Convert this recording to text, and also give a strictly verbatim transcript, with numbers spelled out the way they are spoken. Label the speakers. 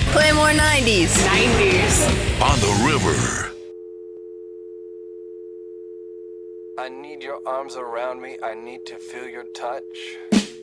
Speaker 1: Play more nineties.
Speaker 2: nineties.
Speaker 3: On the river.
Speaker 4: I need your arms around me. I need to feel your touch.